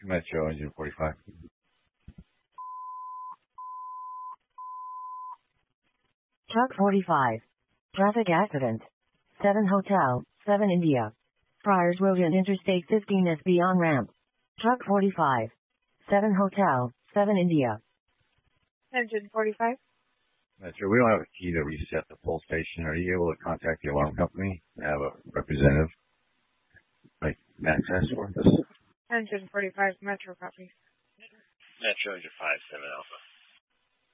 Metro Engine 45. Truck 45. Traffic accident. 7 Hotel, 7 India. Friars Road and Interstate 15 SB on ramp. Truck 45. 7 Hotel, 7 India. Engine 45. Metro, we don't have a key to reset the pull station. Are you able to contact the alarm company and have a representative like access for this? Engine 45, Metro copy. Metro Engine 57 Alpha.